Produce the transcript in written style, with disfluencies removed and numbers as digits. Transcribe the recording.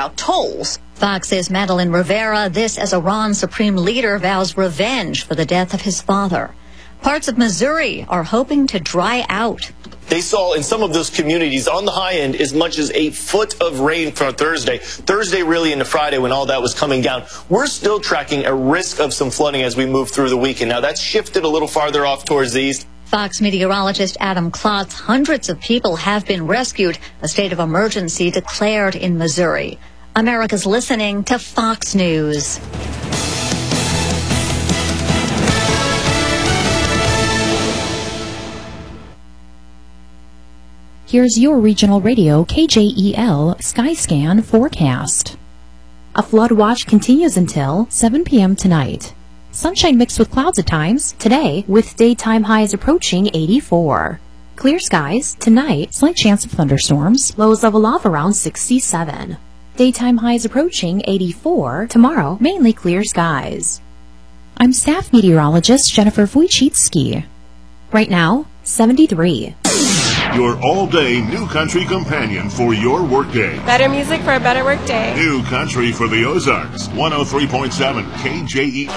about tolls. Fox's Madeline Rivera, this as Iran's supreme leader vows revenge for the death of his father. Parts of Missouri are hoping to dry out. They saw in some of those communities on the high end as much as 8 foot of rain for Thursday. Thursday really into Friday when all that was coming down. We're still tracking a risk of some flooding as we move through the weekend. Now that's shifted a little farther off towards the east. Fox meteorologist Adam Klotz, hundreds of people have been rescued. A state of emergency declared in Missouri. America's listening to Fox News. Here's your regional radio KJEL Skyscan forecast. A flood watch continues until 7 p.m. tonight. Sunshine mixed with clouds at times today, with daytime highs approaching 84. Clear skies tonight, slight chance of thunderstorms, lows level off around 67. Daytime highs approaching 84. Tomorrow, mainly clear skies. I'm staff meteorologist Jennifer Wojcicki. Right now, 73. Your all-day New Country companion for your workday. Better music for a better workday. New Country for the Ozarks. 103.7 KJE.